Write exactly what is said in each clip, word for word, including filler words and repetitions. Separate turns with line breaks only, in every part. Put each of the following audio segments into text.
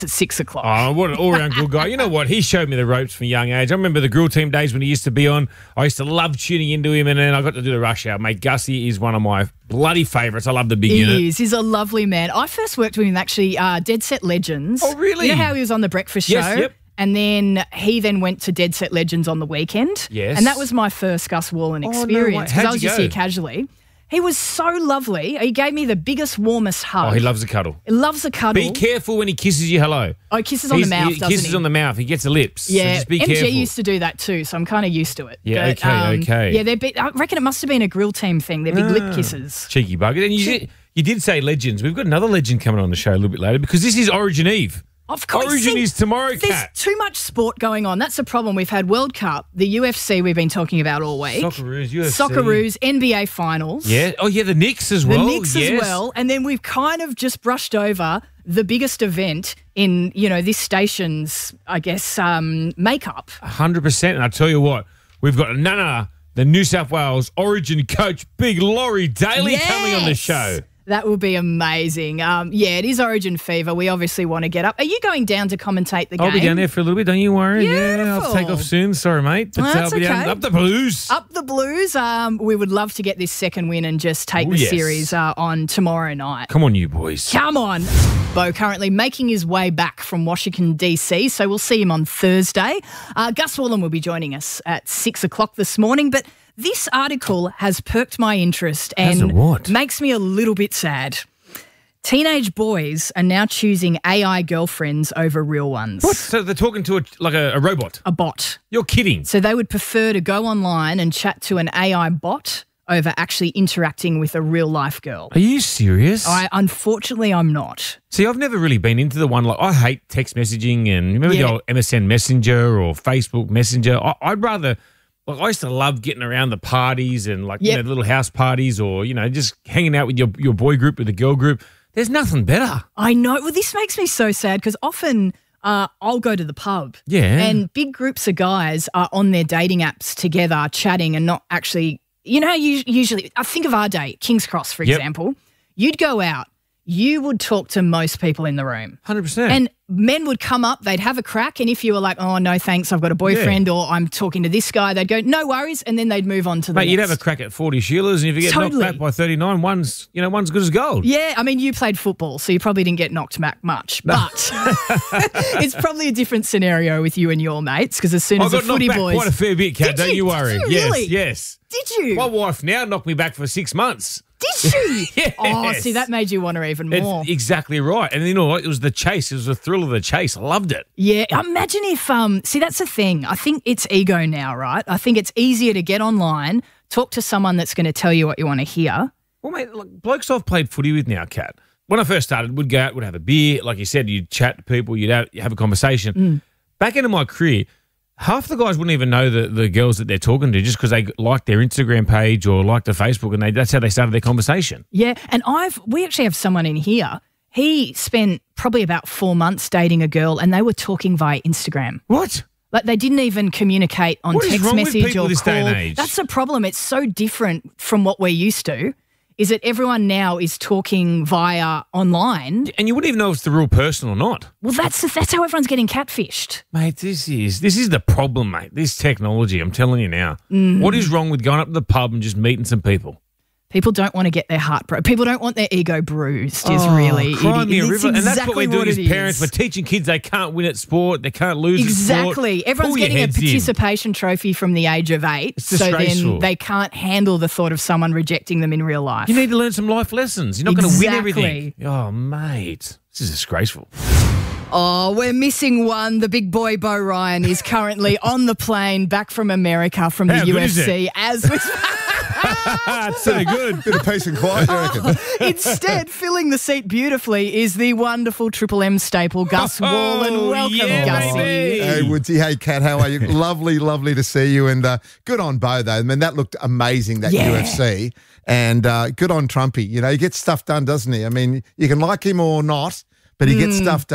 at six o'clock.
Oh, what an all-round good guy. You know what? He showed me the ropes from a young age. I remember the grill team days when he used to be on. I used to love tuning into him, and then I got to do the rush hour. Mate, Gussie is one of my bloody favourites. I love the big
he
unit.
He is. He's a lovely man. I first worked with him, actually, uh, Dead Set Legends.
Oh, really?
You know how he was on The Breakfast Show?
Yes, yep.
And then he then went to Dead Set Legends on the weekend.
Yes.
And that was my first Gus Worland
Oh, no way.
experience. Because
How'd
I was
you
just
go?
here casually. He was so lovely. He gave me the biggest, warmest hug.
Oh, he loves a cuddle.
He loves a cuddle.
Be careful when he kisses you hello.
Oh, he kisses on
He's-
the mouth,
he
doesn't
kisses
he?
on the mouth. He gets the lips. So
Yeah,
just be
M G
careful.
used to do that too, so I'm kind of used to it.
Yeah,
But,
okay, okay.
Yeah, they're big, I reckon it must have been a grill team thing. They're big lip kisses.
Cheeky bugger. And you did, you did say legends. We've got another legend coming on the show a little bit later because this is Origin Eve.
Of course.
Origin
see,
is tomorrow,
There's
Kat.
too much sport going on. That's the problem. We've had World Cup, the U F C we've been talking about all week.
Socceroos, U F C.
Socceroos, N B A finals.
Yeah. Oh, yeah, the Knicks as
The
well.
Knicks
yes.
as well. And then we've kind of just brushed over the biggest event in, you know, this station's, I guess, um, makeup.
one hundred percent. And I tell you what, we've got none other than New South Wales Origin coach Big Laurie Daly coming on the
Yes!
show.
That will be amazing. Um, yeah, it is Origin fever. We obviously want to get up. Are you going down to commentate the game?
I'll be down there for a little bit, don't you worry. Yeah, I'll take
Beautiful.
off soon. Sorry, mate. But
Well, that's
I'll be down
okay.
up the Blues.
Up the Blues. Um, we would love to get this second win and just take
Ooh,
the
yes.
series uh, on tomorrow night.
Come on, you boys.
Come on. Bo currently making his way back from Washington, D C, so we'll see him on Thursday. Uh, Gus Worland will be joining us at six o'clock this morning, but this article has perked my interest
Has
and
it what?
makes me a little bit sad. Teenage boys are now choosing A I girlfriends over real ones.
What? So they're talking to a, like a, a robot?
A bot.
You're kidding.
So they would prefer to go online and chat to an A I bot over actually interacting with a real life girl.
Are you serious?
I unfortunately I'm not.
See, I've never really been into the one. Like, I hate text messaging and remember
Yeah.
the old M S N Messenger or Facebook Messenger. I, I'd rather, like, I used to love getting around the parties and like, you
Yep.
know, the little house parties or, you know, just hanging out with your, your boy group, with the girl group. There's nothing better.
I know. Well, this makes me so sad because often uh, I'll go to the pub.
Yeah.
And big groups of guys are on their dating apps together, chatting and not actually, you know, you, usually, I think of our day, King's Cross, for
Yep.
example. You'd go out, you would talk to most people in the room.
one hundred percent.
And men would come up, they'd have a crack, and if you were like, oh, no, thanks, I've got a boyfriend or I'm talking to this guy, they'd go, no worries, and then they'd move on to the
Mate, you'd
next.
have a crack at forty Sheilas, and if you get
Totally.
knocked back by thirty-nine, one's, you know, one's good as gold.
Yeah, I mean, you played football, so you probably didn't get knocked back much, but it's probably a different scenario with you and your mates because as soon
I
as the
got knocked
footy
back
boys...
quite a fair bit, Kat,
Did
don't
you?
you worry.
Did you
yes,
really?
yes.
Did you?
My wife now knocked me back for six months.
Did you?
Yes.
Oh, see, that made you want her even more.
It's exactly right. And you know what? It was the chase. It was the thrill of the chase. I loved it.
Yeah, imagine if, um, see, that's the thing. I think it's ego now, right? I think it's easier to get online, talk to someone that's going to tell you what you want to hear.
Well, mate, look, blokes I've played footy with now, Kat. When I first started, we'd go out, we'd have a beer. Like you said, you'd chat to people, you'd have, have a conversation.
Mm.
Back into my career, half the guys wouldn't even know the, the girls that they're talking to just because they like their Instagram page or like their Facebook, and they, that's how they started their conversation.
Yeah, and I've, we actually have someone in here. He spent probably about four months dating a girl and they were talking via Instagram.
What?
Like they didn't even communicate on
What is
text
wrong with
message
people
or
this
call.
day and age?
That's the problem. It's so different from what we're used to. Is that everyone now is talking via online?
And you wouldn't even know if it's the real person or not.
Well, that's that's how everyone's getting catfished.
Mate, this is this is the problem, mate. This technology, I'm telling you now.
Mm.
What is wrong with going up to the pub and just meeting some people?
People don't want to get their heart broken. People don't want their ego bruised. Is
Oh,
really
cry
it,
me a
it's
river. And that's what
exactly
we're doing as
it
parents.
is.
We're teaching kids they can't win at sport, they can't lose at
Exactly.
sport.
Everyone's
Pull your
getting a
heads in.
participation trophy from the age of eight.
It's
so then
disgraceful.
they can't handle the thought of someone rejecting them in real life.
You need to learn some life lessons. You're not going to win
Exactly.
everything. Oh, mate. This is disgraceful.
Oh, we're missing one. The big boy Bo Ryan is currently on the plane back from America from the
How good
U F
is it?
C. As we
That's pretty good.
Bit of peace and quiet, I reckon.
instead, filling the seat beautifully is the wonderful Triple M staple, Gus
Oh,
Worland. Welcome,
yeah,
Gussie.
baby.
Hey, Woodsy. Hey, Kat. How are you? lovely, lovely to see you. And uh, good on Bo, though. I mean, that looked amazing, that
Yeah.
U F C. And uh, good on Trumpy. You know, he gets stuff done, doesn't he? I mean, you can like him or not, but he gets stuff done.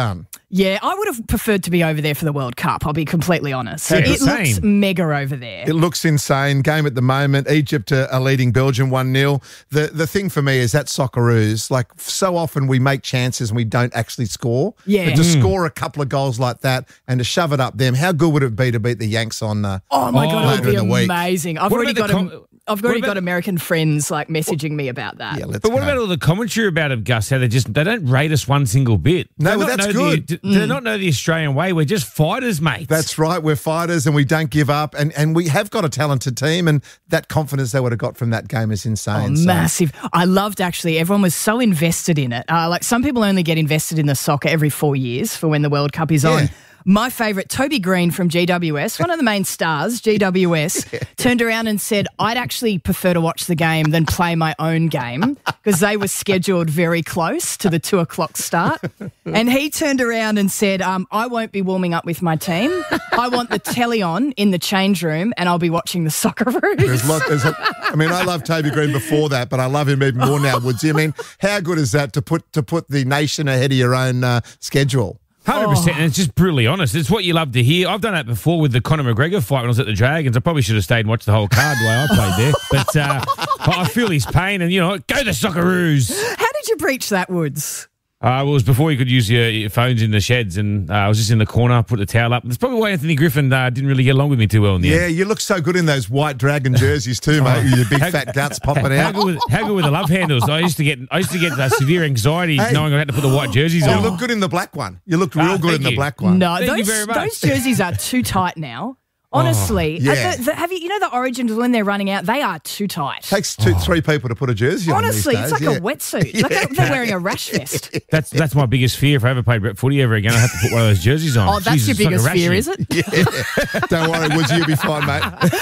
Yeah, I would have preferred to be over there for the World Cup, I'll be completely honest.
Yeah,
it
same.
looks mega over there.
It looks insane. Game at the moment. Egypt are, are leading Belgium one nil. The the thing for me is that Socceroos, like so often we make chances and we don't actually score.
Yeah.
But to
Mm.
score a couple of goals like that and to shove it up them, how good would it be to beat the Yanks on uh,
Oh my
Oh.
God, it
later
would be
in the week?
amazing. I've
What
already
about
got
the
a,
com-
I've already
what
got
about-
American friends like messaging me about that.
Yeah, let's
But what
go.
about all the commentary about it, Gus? How they just they don't rate us one single bit.
No,
They
well,
not
that's
know the-
good.
do they not know the Australian way? We're just fighters, mate.
That's right. We're fighters and we don't give up. And, and we have got a talented team, and that confidence they would have got from that game is insane.
Oh,
So-
massive. I loved actually, everyone was so invested in it. Uh, like some people only get invested in the soccer every four years for when the World Cup is
Yeah.
on. My favourite, Toby Green from G W S, one of the main stars, G W S, turned around and said, I'd actually prefer to watch the game than play my own game because they were scheduled very close to the two o'clock start. And he turned around and said, um, I won't be warming up with my team. I want the telly on in the change room and I'll be watching the Socceroos.
There's lot, there's a, I mean, I love Toby Green before that, but I love him even more now, Woodsy. I mean, how good is that to put to put the nation ahead of your own uh, schedule?
one hundred percent, and it's just brutally honest. It's what you love to hear. I've done that before with the Conor McGregor fight when I was at the Dragons. I probably should have stayed and watched the whole card the way I played there. But uh, I feel his pain, and, you know, go the Socceroos.
How did you breach that, Woods?
Uh, it was before you could use your, your phones in the sheds, and uh, I was just in the corner, put the towel up. That's probably why Anthony Griffin uh, didn't really get along with me too well in the
Yeah,
end.
you look so good in those white dragon jerseys too, mate. With your big fat guts popping
How
out.
good, with, how good with the love handles? I used to get I used to get uh, severe anxiety
Hey.
knowing I had to put the white jerseys
You
on.
look good in the black one. You look real
Ah,
good in
thank
the
you.
black one.
No,
Thank you
those,
very much.
those jerseys are too tight now. Honestly,
yeah.
Uh, the, the, have you you know the Origins when they're running out, they are too tight.
Takes two, three people to put a jersey on.
Honestly,
these
it's
days,
like
yeah.
a wetsuit. Like they're- they're wearing a rash vest.
That's that's my biggest fear. If I ever played rep footy ever again, I have to put one of those jerseys on.
Oh, that's
Jesus,
your
it's like a
biggest
rash
fear,
thing.
is it?
Yeah. Don't worry, Woodsy, you'll be fine, mate.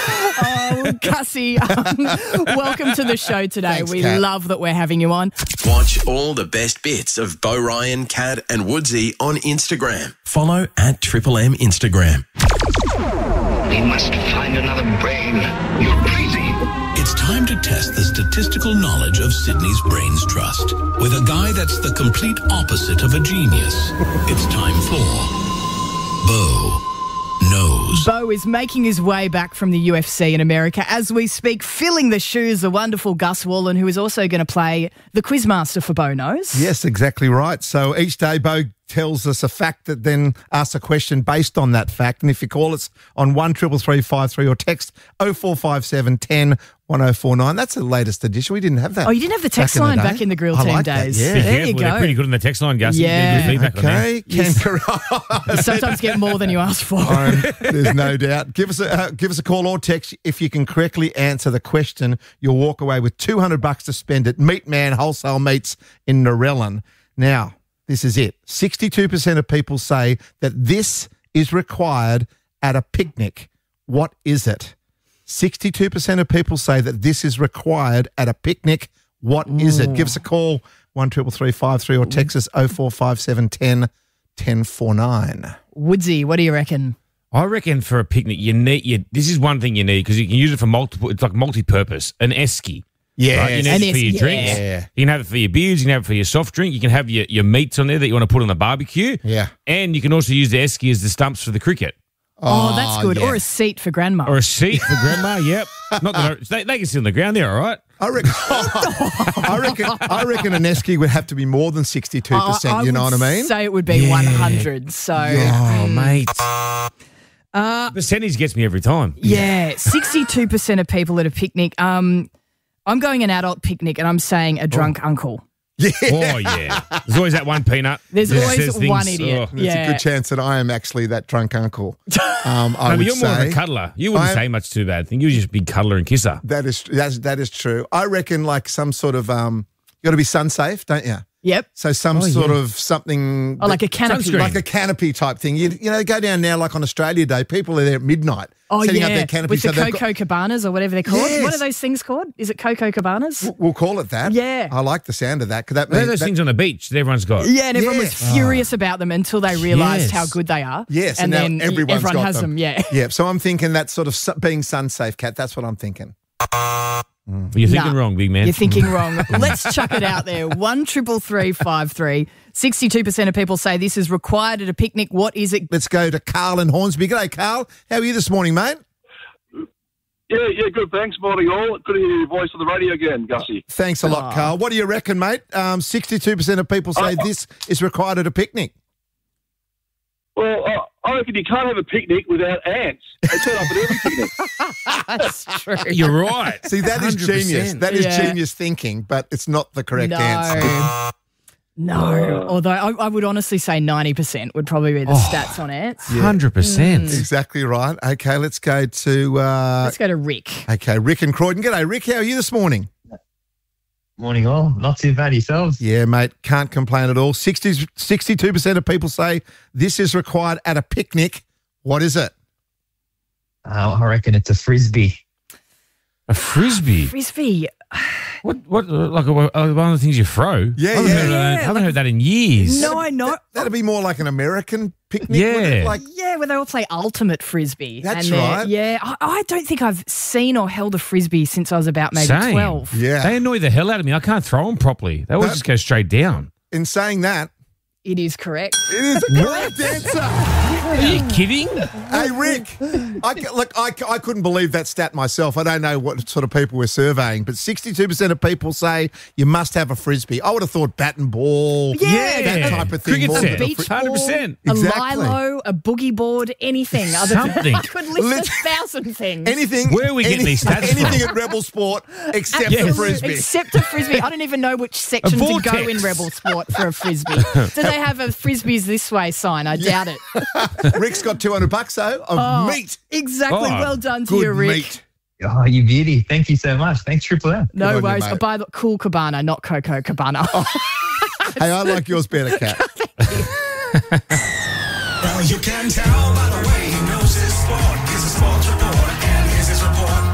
Oh, Gussie, um, welcome to the show today.
Thanks,
we
Kat.
love that we're having you on.
Watch all the best bits of Bo Ryan, Cad and Woodsy on Instagram. Follow at Triple M Instagram.
We must find another brain. You're crazy.
It's time to test the statistical knowledge of Sydney's Brains Trust with a guy that's the complete opposite of a genius. It's time for Bo Knows.
Bo is making his way back from the U F C in America as we speak, filling the shoes of wonderful Gus Wallen, who is also going to play the Quizmaster for Bo Knows.
Yes, exactly right. So each day, Bo tells us a fact that then asks a question based on that fact. And if you call us on one triple three five three or text oh four five seven ten one oh four nine. That's the latest edition. We didn't have that.
Oh, you didn't have the text
back in
line
day.
back in the Grill
I
Team
like that,
days.
yeah.
Be
There you
careful, they're
go.
pretty good on the text line, Gus. You
Yeah.
can get good feedback on
Okay, can
You sometimes get more than you ask for.
that. There's no doubt. Give us a uh, give us a call or text if you can correctly answer the question. You'll walk away with two hundred bucks to spend at Meat Man Wholesale Meats in Narellan. Now, this is it. sixty-two percent of people say that this is required at a picnic. What is it? sixty-two percent of people say that this is required at a picnic. What is it? Give us a call, one triple three five three, or text us oh four five seven ten ten forty-nine.
Woodsy, what do you reckon?
I reckon for a picnic, you need you, this is one thing you need because you can use it for multiple. It's like multi-purpose. An esky.
Yeah.
Right? You need
An
it for your
esky,
drinks.
yeah.
You can have it for your beers. You can have it for your soft drink. You can have your, your meats on there that you want to put on the barbecue.
Yeah.
And you can also use the esky as the stumps for the cricket.
Oh, that's good.
yeah.
Or a seat for grandma.
Or a seat for grandma, yep. Not that they, they can sit on the ground there, all right?
I reckon, I reckon, I reckon an esky would have to be more than sixty-two percent.
I
You know
would
what I mean?
say it would be one hundred. So,
Oh, mate. Uh, percentage gets me every time.
yeah, sixty-two percent of people at a picnic. Um, I'm going an adult picnic and I'm saying a drunk uncle.
Oh, yeah. There's always that one peanut.
There's
that
always
says things.
one idiot.
Oh.
There's
Yeah.
a good chance that I am actually that drunk uncle. Um, I
No, but
would
you're more
say
of a cuddler. You wouldn't
I'm-
say much too bad thing. You're just a big cuddler and kisser.
that is that's, that is true. I reckon like some sort of um, you got to be sun safe, don't you?
Yep.
So some
Oh,
sort
yeah.
of something
Oh, like a canopy.
Sunscreen.
like a canopy type thing. You, you know, go down now like on Australia Day. People are there at midnight
Oh,
setting
yeah.
up their canopy.
With the
so they've got-
Coco Cabanas or whatever they're called.
Yes.
What are those things called? Is it Coco Cabanas?
We'll call it that.
Yeah.
I like the sound of that because that
They're
means
those
that,
things on the beach that everyone's got.
Yeah, and everyone
Yes.
was furious about them until they realised
Yes.
how good they are.
yes,
and,
and,
then
now everyone's
everyone
got
has them. Yeah.
Yeah. So I'm thinking that sort of su- being sun safe, Cat. That's what I'm thinking.
You're thinking
Nah.
wrong, big man.
You're thinking wrong. Let's chuck it out there. One triple three five three. Sixty-two percent of people say this is required at a picnic. What is it?
Let's go to Carl in Hornsby. G'day, Carl. How are you this morning, mate?
Yeah, yeah, good. Thanks, morning all. Good to hear your voice on the radio again, Gussie.
Thanks a lot, Carl. What do you reckon, mate? Um, sixty-two percent of people say
Uh,
this is required at a picnic.
Well, uh, I reckon you can't have a picnic without ants. They turn up at every picnic.
That's true.
You're right.
See, that is
one hundred percent.
genius. That is
Yeah.
genius thinking, but it's not the correct
No.
answer.
No. Although I, I would honestly say ninety percent would probably be the
Oh.
stats on ants.
one hundred percent.
Exactly right. Okay, let's go to uh,
Let's go to Rick.
okay, Rick and Croydon. G'day, Rick. How are you this morning?
Morning all. Not too bad yourselves.
Yeah, mate. Can't complain at all. sixty, sixty-two percent of people say this is required at a picnic. What is it?
Uh, I reckon it's a frisbee.
A frisbee.
Frisbee.
What? What? Like a, one of the things you throw?
Yeah,
I haven't
yeah.
Heard of that.
Yeah,
I haven't
like-
heard that in years.
No, I know.
That'd be more like an American picnic.
Yeah.
wouldn't it? Like,
Yeah, where they all play ultimate frisbee.
That's
And they're-
right.
Yeah, I, I don't think I've seen or held a frisbee since I was about maybe
Same.
twelve.
yeah.
They annoy the hell out of me. I can't throw them properly. They always
No.
just go straight down.
In saying that,
It is correct.
it is a correct answer.
Are you kidding?
Hey, Rick, I, c- look, I, c- I couldn't believe that stat myself. I don't know what sort of people we're surveying, but sixty-two percent of people say you must have a frisbee. I would have thought bat and ball,
Yeah.
that type of thing.
Cricket
more
set.
than a
Beach
fri-
ball,
one hundred percent.
a
Exactly.
lilo, a boogie board, anything. Other
Something.
Than, I could list
Lit-
a thousand things.
Anything.
Where are we getting
any-
these stats
Anything
from?
at Rebel Sport except
Absolutely,
the frisbee.
Except a frisbee. I don't even know which section to go
vortex.
in Rebel Sport for a frisbee. Do they have a frisbees this way sign? I doubt it.
Rick's got two hundred bucks though of
Oh,
meat.
Exactly.
Oh,
well done to
Good
you, Rick.
meat.
Oh, you beauty. Thank you so much. Thanks, Triple M.
No
Good on you,
worries.
mate.
By the cool cabana, not Coco Cabana.
Hey, I like yours better, Kat.
Well, you can tell by the way he knows his sport. He's a sports reporter, and here's his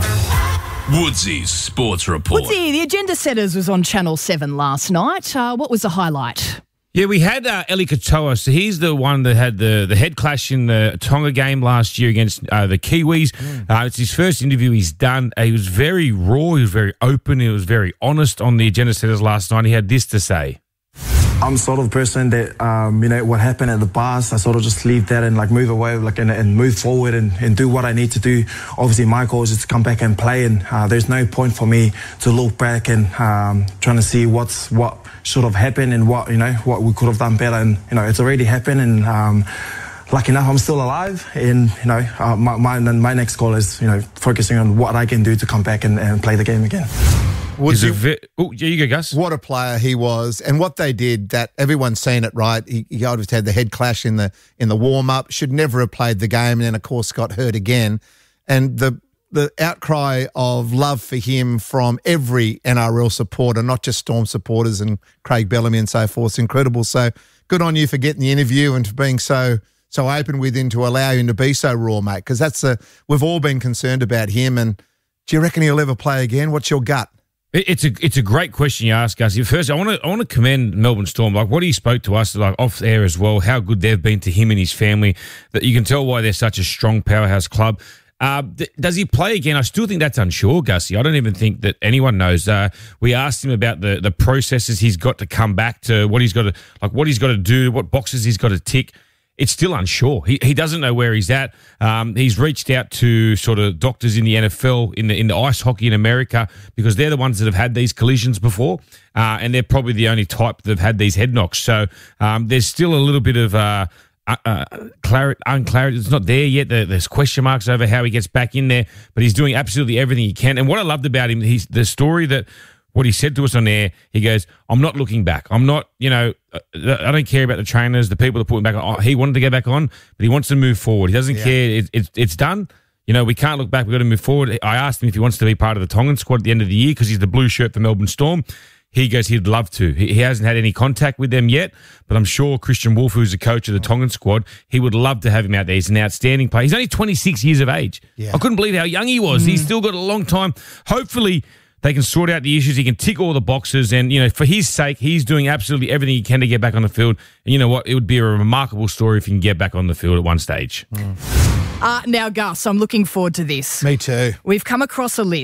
report.
Woodsy's Sports Report.
Woodsy, the Agenda Setters was on Channel seven last night. Uh, what was the highlight?
Yeah, we had uh, Eli Katoa. So he's the one that had the, the head clash in the Tonga game last year against uh, the Kiwis. Uh, it's his first interview he's done. Uh, he was very raw. He was very open. He was very honest on the Agenda Setters last night. He had this to say.
I'm sort of person that, um, you know, what happened at the past, I sort of just leave that and like move away, like and, and move forward and, and do what I need to do. Obviously, my goal is to come back and play, and uh, there's no point for me to look back and um, trying to see what's what should have happened and what you know what we could have done better. And you know, it's already happened, and um, lucky enough, I'm still alive. And you know, uh, my, my my next goal is you know focusing on what I can do to come back and, and play the game again.
He's
Woodsy,
a ve- oh, yeah, you go, Gus.
what a player he was, and what they did. That everyone's seen it, right? He, he obviously had the head clash in the in the warm up. Should never have played the game, and then of course got hurt again. And the the outcry of love for him from every N R L supporter, not just Storm supporters and Craig Bellamy and so forth, is incredible. So good on you for getting the interview and for being so so open with him to allow him to be so raw, mate. Because that's a we've all been concerned about him. And do you reckon he'll ever play again? What's your gut?
It- It's a it's a great question you ask, Gus. First, I want to I want to commend Melbourne Storm. Like what he spoke to us like off air as well. How good they've been to him and his family. That you can tell why they're such a strong powerhouse club. Uh, th- does he play again? I still think that's unsure, Gussie. I don't even think that anyone knows. Uh, we asked him about the the processes he's got to come back to, what he's got to like, what he's got to do, what boxes he's got to tick. It's still unsure. He he doesn't know where he's at. Um, he's reached out to sort of doctors in the N F L, in the in the ice hockey in America, because they're the ones that have had these collisions before, uh, and they're probably the only type that have had these head knocks. So um, there's still a little bit of uh, uh, uh, clarity, unclarity. It's not there yet. There- There's question marks over how he gets back in there, but he's doing absolutely everything he can. And what I loved about him, he's the story that. What he said to us on air, he goes, I'm not looking back. I'm not, you know, uh, I don't care about the trainers, the people that put him back on. He wanted to get back on, but he wants to move forward. He doesn't
Yeah.
care. It, it, it's done. You know, we can't look back. We've got to move forward. I asked him if he wants to be part of the Tongan squad at the end of the year because he's the blue shirt for Melbourne Storm. He goes, he'd love to. He, he hasn't had any contact with them yet, but I'm sure Christian Wolf, who's the coach of the Tongan squad, he would love to have him out there. He's an outstanding player. He's only twenty-six years of age.
Yeah.
I couldn't believe how young he was. He's still got a long time. Hopefully, they can sort out the issues. He can tick all the boxes. And, you know, for his sake, he's doing absolutely everything he can to get back on the field. And you know what? It would be a remarkable story if he can get back on the field at one stage.
Uh, now, Gus, I'm looking forward to this.
Me too.
We've come across a list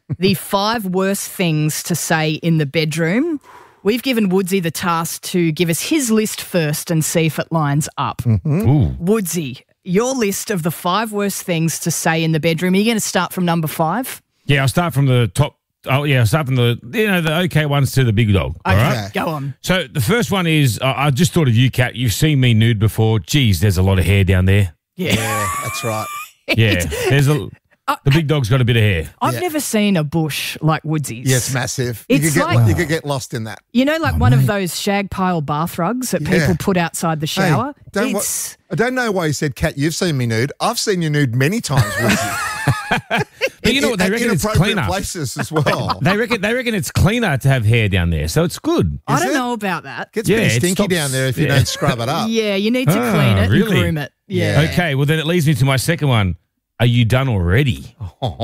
the five worst things to say in the bedroom. We've given Woodsy the task to give us his list first and see if it lines up.
Ooh.
Woodsy, your list of the five worst things to say in the bedroom. Are you going to start from number five?
Yeah, I'll start from the top. Oh, yeah, I'll start from the, you know, the okay ones to the big dog.
Okay,
All right?
go on.
So the first one is, uh, I just thought of you, Kat. You've seen me nude before. Geez, there's a lot of hair down there.
Yeah.
Yeah, that's right.
Yeah, there's a, the big dog's got a bit of hair.
I've
Yeah.
never seen a bush like Woodsy's.
Yeah, it's massive.
It's
you, could get,
like-
you could get lost in that.
You know, like one of those shag pile bath rugs that
Yeah.
people put outside the
Hey,
shower?
don't wa-
it's...
I don't know why you said, Kat, you've seen me nude. I've seen you nude many times, Woodsy.
But you know what? They
At
reckon it's
inappropriate
cleaner.
places as well.
They reckon they reckon it's cleaner to have hair down there, so it's good.
I
Is
don't
it?
know about that.
Gets
Yeah,
pretty
it
stinky
stops-
down there if you
yeah.
don't scrub it up.
Yeah, you need to
Ah,
clean it
really?
and groom it. Yeah.
Okay, well then it leads me to my second one. Are you done already?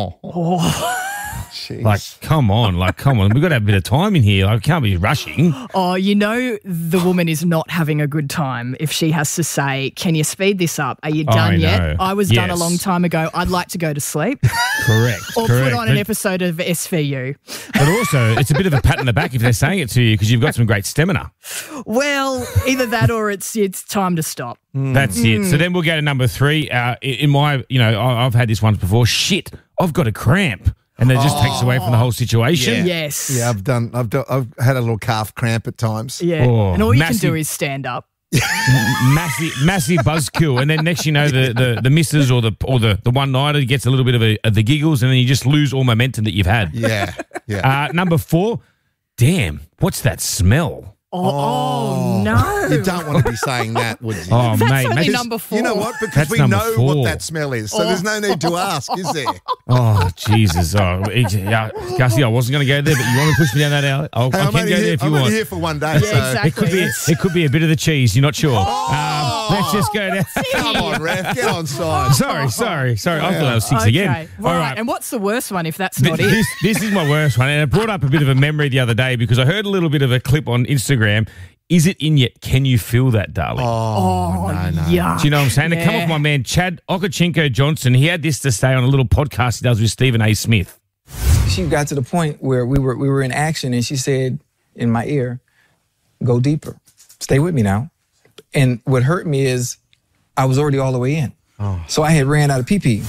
Jeez.
Like, come on, like, come on. We've got to have a bit of time in here. I can't be rushing.
Oh, you know the woman is not having a good time if she has to say, can you speed this up? Are you
I
done yet?
know.
I was done a
Yes.
long time ago. I'd like to go to sleep.
Correct.
Or
correct.
put on an
But-
episode of S V U.
But also, it's a bit of a pat in the back if they're saying it to you because you've got some great stamina.
Well, either that or it's it's time to stop.
That's it. So then we'll go to number three. Uh, in in my, you know, I- I've had this once before. Shit, I've got a cramp. And that just takes away from the whole situation.
Yes.
Yeah, I've done. I've done, I've had a little calf cramp at times.
Yeah.
Oh,
and all you
massive-
can do is stand up.
massive, massive buzzkill, and then next you know the the, the missus or the or the, the one nighter gets a little bit of, a, of the giggles, and then you just lose all momentum that you've had.
Yeah, yeah.
Uh, number four, damn, what's that smell?
Oh, oh, no.
You don't want to be saying that, would you?
Oh,
That's
mate,
only
mate,
number four.
You know what? Because
That's
we
number
know
four.
what that smell is, so there's no need to ask, is there?
Oh, Jesus. Oh, yeah, Gussie, I wasn't going to go there, but you want to push me down that alley? I'll,
Hey,
I
I'm
can
only
go
here,
there if you
I'm
want.
only here for one day.
Yeah,
so
exactly.
It could be it could be a bit of the cheese. You're not sure. Um, let's just go down.
Come on, Ref, get on side.
Sorry, sorry, sorry. I thought I was six
Okay.
again.
Right.
All right.
And what's the worst one if that's
Th-
not it?
This, this is my worst one, and it brought up a bit of a memory the other day because I heard a little bit of a clip on Instagram. Is it in yet? Can you feel that, darling?
Oh, no, no.
Yeah.
Do you know what I'm saying? To come
Yeah.
off my man Chad Okachenko Johnson, he had this to say on a little podcast he does with Stephen A. Smith.
She got to the point where we were we were in action, and she said in my ear, "Go deeper, stay with me now." And what hurt me is I was already all the way in, so I had ran out of pee pee.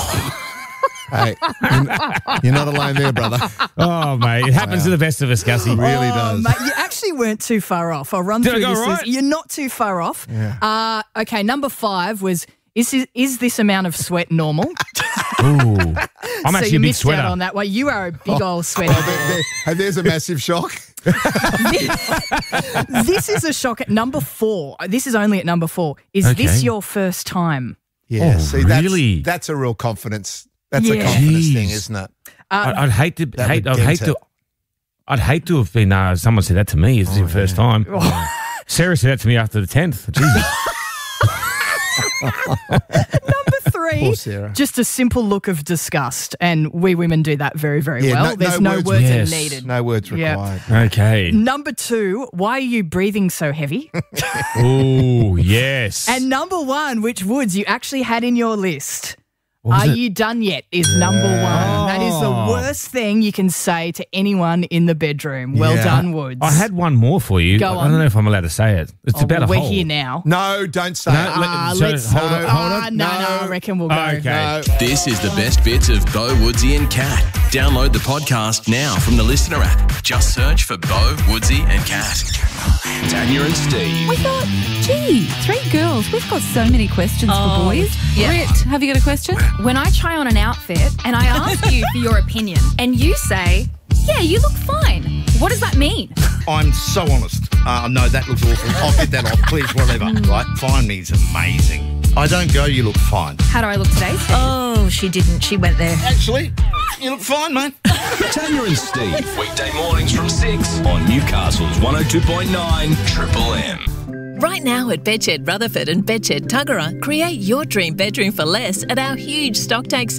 Hey, you're not alone there, brother.
Oh, mate. It happens to the best of us, Gussie.
Really
Oh,
does.
mate, you actually weren't too far off. I'll run
Did I
through
go
this
right?
list. You're not too far off.
Yeah.
Uh, okay, number five was, is this, is this amount of sweat normal?
Ooh. I'm
so
actually
you
a big
missed
sweater.
out on that one. You are a big old sweater.
Oh, there, there, hey, there's a massive shock.
This is a shock at number four. This is only at number four. Is
Okay.
this your first time?
Yeah,
Oh,
see, that's,
really?
that's a real confidence. That's a
Yeah.
confidence
Jeez.
thing, isn't it?
Uh,
I- I'd hate to
That
hate.
would
I'd hate
dent
to. I'd hate to have been. Uh, someone said that to me. It's your first time. Sarah said that to me after the tenth. Jesus.
Three,
Poor Sarah.
just a simple look of disgust. And we women do that very, very
Yeah,
well.
no-
There's
no
no,
words-
words
Yes.
needed.
No words
Yeah.
required.
Okay.
Number two, why are you breathing so heavy?
Oh yes.
And number one, which Woods you actually had in your list.
What was
Are
it?
you done yet? Is number one. That is the
Oh.
worst thing you can say to anyone in the bedroom. Well
Yeah.
done, Woods.
I had one more for you.
Go
I
on.
don't know if I'm allowed to say it. It's
Oh,
about
well,
a
we're
hole.
here now.
No, don't say
No,
it.
let-
Ah,
so
let's.
hold on, hold
ah,
on.
no, no,
No.
I reckon we'll go.
Okay.
No.
This is the best bits of Bo, Woodsy and Cat. Download the podcast now from the Listener app. Just search for Bo, Woodsy and Cat. Tanya and Steve.
We thought, gee, three girls. We've got so many questions
Oh,
for boys.
yeah.
Rit, have you got a question?
When I try on an outfit and I ask you for your opinion and you say, yeah, you look fine, what does that mean?
I'm so honest. Uh, no, that looks awful. I'll get that off, please, whatever. Right? Fine means amazing. I don't go, you look fine.
How do I look today, Steve?
Oh, she didn't. She went there.
Actually, you look fine, mate.
Tanya and Steve. Weekday mornings from six on Newcastle's one oh two point nine Triple M.
Right now at Bedshed Rutherford and Bedshed Tuggerah, create your dream bedroom for less at our huge stocktake sale.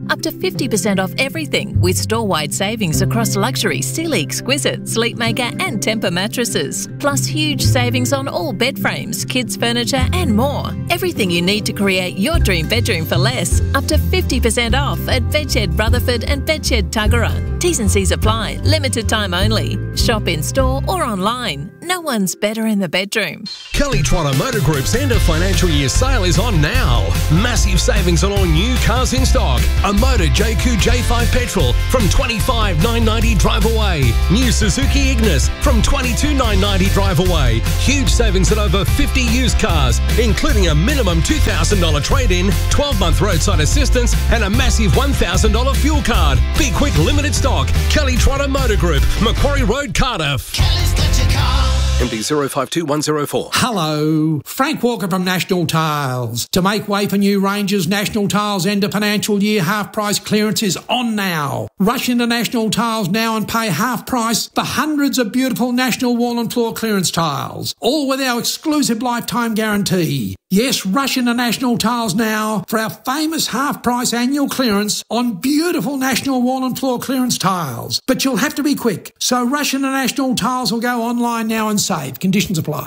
Up to fifty percent off everything with store-wide savings across luxury, Sealy Exquisite, Sleepmaker and Temper mattresses. Plus huge savings on all bed frames, kids furniture and more. Everything you need to create your dream bedroom for less. Up to fifty percent off at Bedshed Rutherford and Bedshed Tuggerah. T's and C's apply. Limited time only. Shop in store or online. No one's better in the bedroom.
Kelly Trotter Motor Group's end of financial year sale is on now. Massive savings on all new cars in stock. A Motor J Q J five petrol from twenty-five thousand nine hundred ninety drive away. New Suzuki Ignis from twenty-two thousand nine hundred ninety drive away. Huge savings on over fifty used cars, including a minimum two thousand dollars trade-in, twelve month roadside assistance and a massive one thousand dollars fuel card. Be quick, limited stock. Kelly Trotter Motor Group, Macquarie Road, Cardiff.
Kelly's got your car.
M D zero five two one zero four.
Hello, Frank Walker from National Tiles. To make way for new ranges, National Tiles end of financial year half price clearance is on now. Rush into National Tiles now and pay half price for hundreds of beautiful National wall and floor clearance tiles, all with our exclusive lifetime guarantee. Yes, rush into National Tiles now for our famous half price annual clearance on beautiful National wall and floor clearance tiles. But you'll have to be quick, so rush into National Tiles or go online now and save. Conditions apply.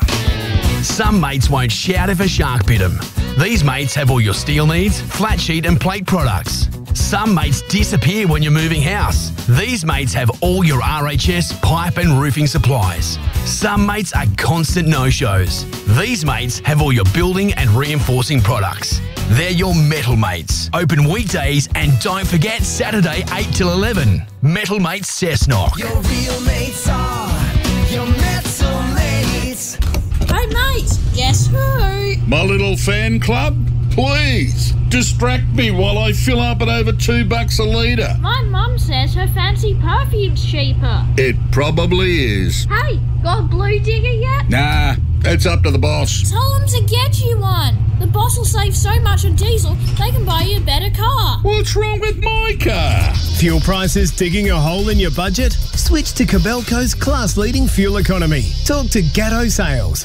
Some mates won't shout if a shark bit them. These mates have all your steel needs, flat sheet and plate products. Some mates disappear when you're moving house. These mates have all your R H S, pipe and roofing supplies. Some mates are constant no-shows. These mates have all your building and reinforcing products. They're your metal mates. Open weekdays and don't forget Saturday eight till eleven. Metal Mates Cessnock.
Your real mates are your metal mates.
Hey mate, guess who?
My little fan club? Please, distract me while I fill up at over two bucks a litre.
My mum says her fancy perfume's cheaper.
It probably is.
Hey, got a blue digger yet?
Nah, it's up to the boss.
Tell them to get you one. The boss will save so much on diesel, they can buy you a better car.
What's wrong with my car?
Fuel prices digging a hole in your budget? Switch to Cabelco's class-leading fuel economy. Talk to Gatto Sales.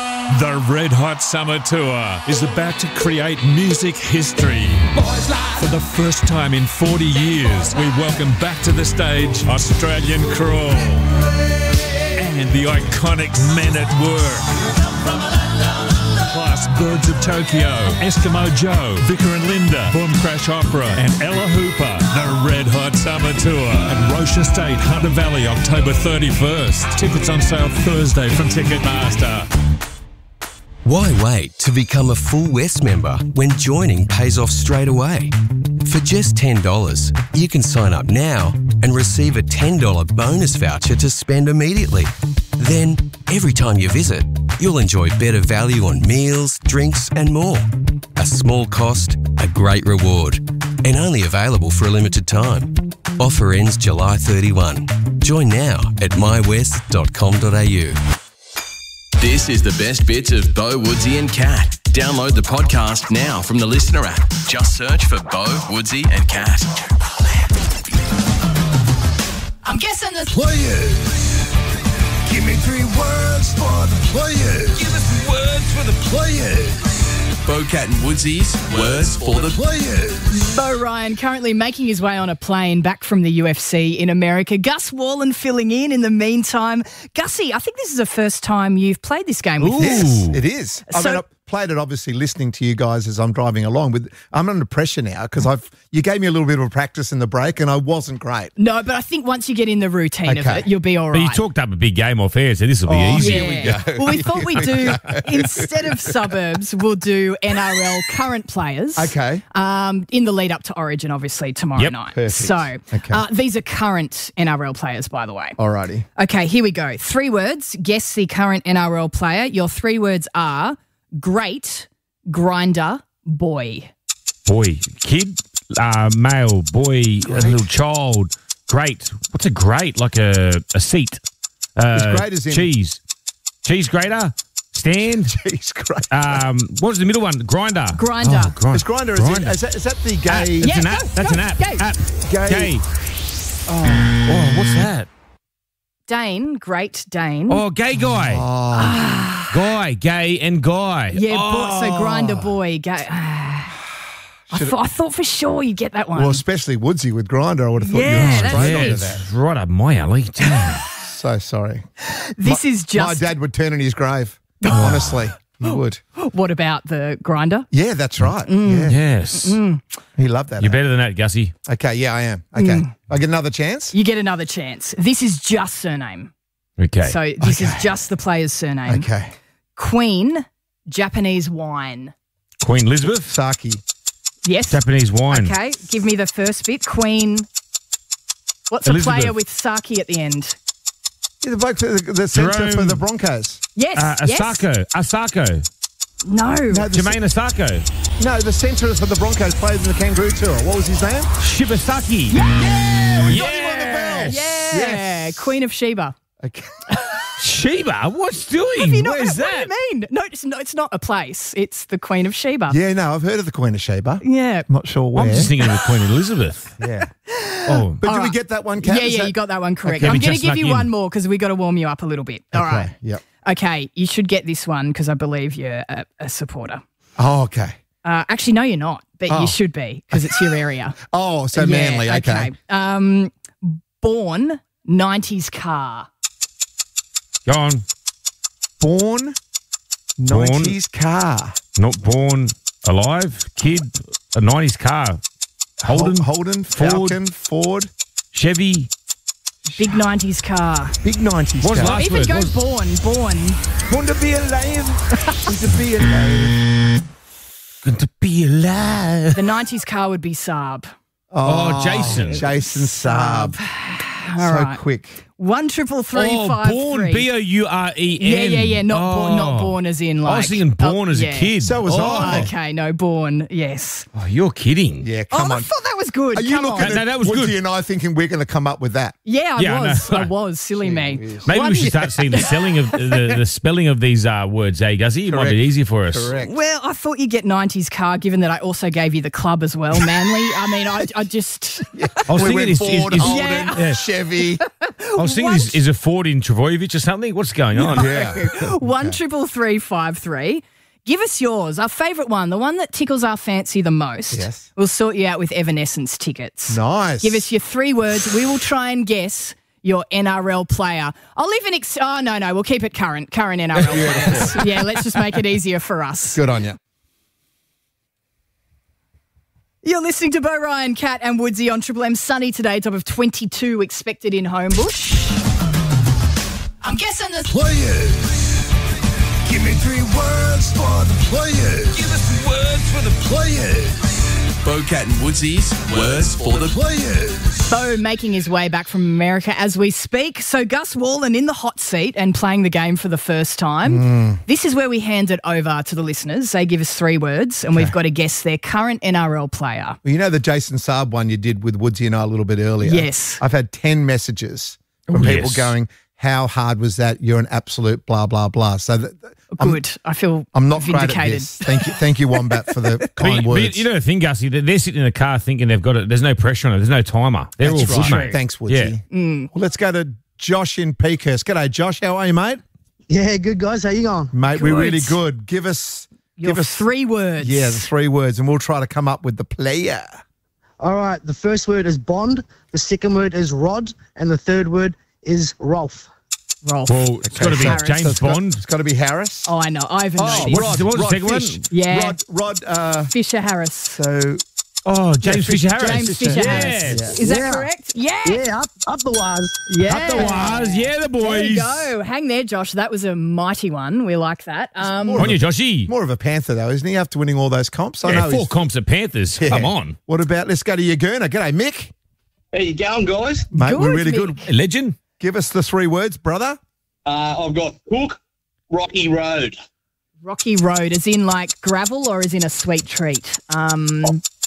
The Red Hot Summer Tour is about to create music history. For the first time in forty years, we welcome back to the stage Australian Crawl and the iconic Men at Work. Plus Birds of Tokyo, Eskimo Joe, Vicar and Linda, Boom Crash Opera and Ella Hooper. The Red Hot Summer Tour at Roche Estate, Hunter Valley, October thirty-first. Tickets on sale Thursday from Ticketmaster.
Why wait to become a full West member when joining pays off straight away? For just ten dollars, you can sign up now and receive a ten dollars bonus voucher to spend immediately. Then, every time you visit, you'll enjoy better value on meals, drinks and more. A small cost, a great reward, and only available for a limited time. Offer ends July thirty-first. Join now at my west dot com dot a u.
This is the best bits of Bo, Woodsy and Cat. Download the podcast now from the Listener app. Just search for Bo, Woodsy and Cat.
I'm guessing the
Players. Give me three words for the players. Give us words for the players.
Bo, Cat and Woodsy's words for the
players.
Bo Ryan currently making his way on a plane back from the U F C in America. Gus Wallen filling in in the meantime. Gussie, I think this is the first time you've played this game with
Ooh.
us.
Yes, it is. I
So-
mean, I played it obviously listening to you guys as I'm driving along. With I'm under pressure now because I've you gave me a little bit of a practice in the break and I wasn't great.
No, but I think once you get in the routine of
Okay.
it, you'll be all
But
right.
you talked up a big game off air, so this will be
Oh,
easy.
here we
Yeah.
go.
Well, we thought we'd do,
Here we go.
instead of suburbs, we'll do N R L current players.
Okay.
Um, in the lead up to Origin, obviously, tomorrow
Yep.
night.
Perfect.
So
Okay.
uh, these are current N R L players, by the way.
Alrighty.
Okay, here we go. Three words. Guess the current N R L player. Your three words are great, grinder, boy.
Boy, kid, uh, male, boy, a little child. Great. What's a grate? Like a, a seat. Uh,
Is grate as in-
cheese. Cheese grater? Stand?
Cheese grater.
Um, what was the middle one? Grinder.
Grinder.
Oh, grind-
Is Grinder, is,
grinder.
it, is, that, is that the gay?
App. It's
Yeah,
an
go,
app. That's
go,
an app.
gay.
App.
Gay.
Gay. Oh, what's that?
Dane, great Dane.
Oh, gay guy. Guy, gay and guy.
Yeah,
oh.
boy, so grinder, boy. Ga- I, th- I thought for sure you'd get that one.
Well, especially Woodsy with Grinder, I would have thought
Yeah,
you were
that's
straight
it.
onto that.
It's right up my alley. Damn.
So sorry.
This
my,
is just-
My dad would turn in his grave. Honestly, he would.
What about the Grinder?
Yeah, that's right.
Mm.
Yeah.
Yes.
Mm.
He loved that.
You're better than that, Gussie.
Okay, yeah, I am. Okay.
Mm.
I get another chance?
You get another chance. This is just surname.
Okay.
So this is just the player's surname.
Okay.
Queen, Japanese wine.
Queen Elizabeth?
Sake.
Yes.
Japanese wine.
Okay, give me the first bit. Queen. What's a
Elizabeth.
player with sake at the end?
Yeah, the bloke, for the, the centre
Jerome-
for the Broncos.
Yes.
Uh,
yes.
Asako. Asako.
No.
No, the,
Jermaine Asako.
no, the centre for the Broncos played in the Kangaroo Tour. What was his name?
Shibasaki.
Yeah, we got
Yes.
him on the bell.
Yeah.
Yes.
Queen of Sheba.
Okay.
Sheba? What's doing?
Have you not,
Where's
what
that?
do you mean? No, it's not, it's not a place. It's the Queen of Sheba.
Yeah, no, I've heard of the Queen of Sheba.
Yeah.
Not sure where.
I'm just thinking of the Queen Elizabeth.
yeah.
Oh.
But
All
did we
right.
get that one, Kat?
Yeah,
Is
yeah,
that-
you got that one correct.
Okay.
I'm
We
going to
just
give
snuck
you
in.
one more because we got to warm you up a little bit. All
Okay,
right.
yep.
Okay, you should get this one because I believe you're a, a supporter.
Oh, okay.
Uh, actually, no, you're not, but
Oh.
you should be because it's your area.
Oh, so
Yeah,
manly. Okay.
Um, born nineties car.
Go on.
Born nineties car.
Not born alive. Kid. A nineties car. Holden.
Hol- Holden,
Ford.
Falcon, Ford.
Chevy.
Big nineties car.
Big nineties
What's
car.
last
Even
word?
go
What's-
born, born.
Want to be alive. Want to be alive.
Going to be alive.
The nineties car would be Saab.
Oh, Jason.
Jason Saab.
All
so
right.
quick.
One triple three
Oh,
five
born.
three.
B O U R E N.
Yeah, yeah, yeah. Not born, not
Oh.
born as in like.
I was thinking born
oh,
as
yeah.
a kid.
So was
oh.
I.
Okay, no, born. Yes.
Oh, you're kidding.
Yeah,
Oh,
come
I
on.
thought that was good.
Are you
Come
looking
on.
at
No, that was
Woodsy
good.
and I thinking we're going to come up with that?
Yeah, I
Yeah, I
was.
know.
I was. Silly me.
Maybe
One-
we should start seeing the spelling of the, the spelling of these uh, words, eh, Guzzy? It might
Correct.
be easy for us.
Correct.
Well, I thought you'd get nineties car, given that I also gave you the club as well, Manly. I mean, I, I just.
I was
we
thinking,
went
is,
Ford,
is, is,
Holden,
Yeah.
Yeah.
Chevy.
I was thinking, is, is a Ford in Travojevic or something? What's going on?
Yeah.
One triple three five three. Give us yours, our favourite one, the one that tickles our fancy the most.
Yes.
We'll sort you out with Evanescence tickets.
Nice.
Give us your three words. We will try and guess your N R L player. I'll leave an ex. Oh no, no, we'll keep it current. Current N R L players. Yeah, let's just make it easier for us.
Good on you.
You're listening to Bo Ryan, Cat and Woodsy on Triple M. Sunny today, top of twenty-two expected in Homebush. I'm guessing the
Players. Give me three words for the players. Give us some words for the players.
Bocat and Woodsy's Words for the
Players.
Bo making his way back from America as we speak. So Gus Wallen in the hot seat and playing the game for the first time.
Mm.
This is where we hand it over to the listeners. They give us three words and we've got to guess their current N R L player.
Well, you know the Jason Saab one you did with Woodsy and I a little bit earlier?
Yes.
I've had ten messages from
Ooh,
people
yes.
going, how hard was that? You're an absolute blah, blah, blah. So that, I'm,
Good. I feel
I'm not
vindicated.
great at this. Thank you, thank you, Wombat, for the
But,
kind
but
words.
you know the thing, Gussie, that they're sitting in the car thinking they've got it. There's no pressure on it. There's no timer. They're
That's
all
right.
good, mate.
Thanks, Woodsy.
Yeah.
Mm.
Well, let's go to Josh in Peakhurst. G'day, Josh. How are you, mate?
Yeah, good guys. How you going?
Mate, we're
Good.
really good. Give us,
Your
give us
three words.
Yeah, the three words, and we'll try to come up with the player.
All right. The first word is Bond. The second word is Rod, and the third word is Rolf.
Rolf.
Well, it's got to be
Harris.
James
So it's got-
Bond.
It's got to be Harris.
Oh, I know. Ivan
Oh,
knows.
Rod, what was the second one?
Fish.
Yeah.
Rod, Rod, uh,
Fisher Harris.
so,
Oh, James
Yeah,
Fisher
Fisher-
Harris.
James Fisher Harris.
Yes.
Is that
Yeah.
correct? Yeah.
Yeah, up, up the wires.
Yeah.
Up the wires. Yeah, the boys.
There you go. Hang there, Josh. That was a mighty one. We like that. Um,
On you, Joshy.
more of a Panther, though, isn't he, after winning all those comps? I
Yeah,
know
four
he's-
comps at Panthers.
Yeah.
Come on.
What about, let's go to Yagurna. G'day, Mick.
How you going, guys?
Mate, we're
Good,
really
Mick.
good.
Legend.
Give us the three words, brother.
Uh, I've got Cook, Rocky Road.
Rocky Road, as in like gravel or as in a sweet treat? Um,